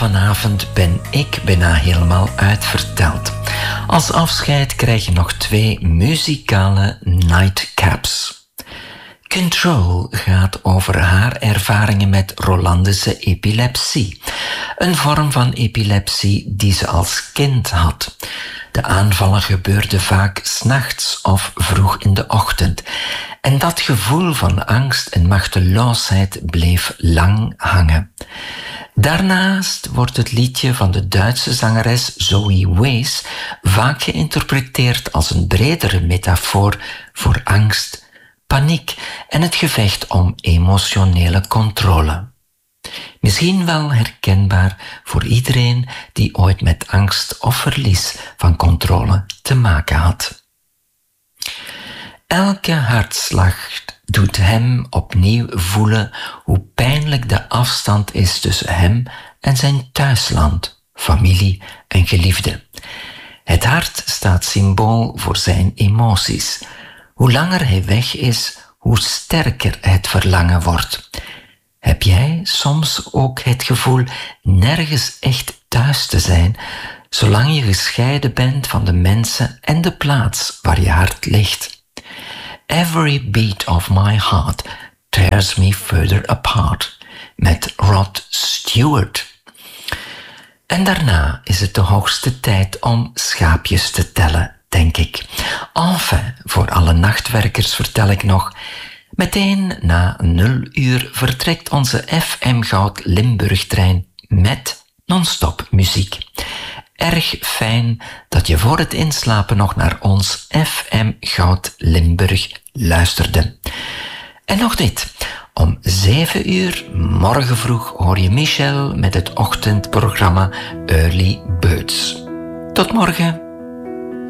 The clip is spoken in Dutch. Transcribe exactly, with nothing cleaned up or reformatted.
vanavond ben ik bijna helemaal uitverteld. Als afscheid krijg je nog twee muzikale nightcaps. Control gaat over haar ervaringen met Rolandische epilepsie. Een vorm van epilepsie die ze als kind had. De aanvallen gebeurden vaak 's nachts of vroeg in de ochtend. En dat gevoel van angst en machteloosheid bleef lang hangen. Daarnaast wordt het liedje van de Duitse zangeres Zoe Wees vaak geïnterpreteerd als een bredere metafoor voor angst, paniek en het gevecht om emotionele controle. Misschien wel herkenbaar voor iedereen die ooit met angst of verlies van controle te maken had. Elke hartslag doet hem opnieuw voelen hoe pijnlijk de afstand is tussen hem en zijn thuisland, familie en geliefden. Het hart staat symbool voor zijn emoties. Hoe langer hij weg is, hoe sterker het verlangen wordt. Heb jij soms ook het gevoel nergens echt thuis te zijn, zolang je gescheiden bent van de mensen en de plaats waar je hart ligt? Every beat of my heart tears me further apart, met Rod Stewart. En daarna is het de hoogste tijd om schaapjes te tellen, denk ik. Enfin, voor alle nachtwerkers vertel ik nog, meteen na nul uur vertrekt onze F M Goud Limburg-trein met non-stop muziek. Erg fijn dat je voor het inslapen nog naar ons F M Goud Limburg luisterde. En nog dit. Om zeven uur morgen vroeg hoor je Michel met het ochtendprogramma Early Birds. Tot morgen.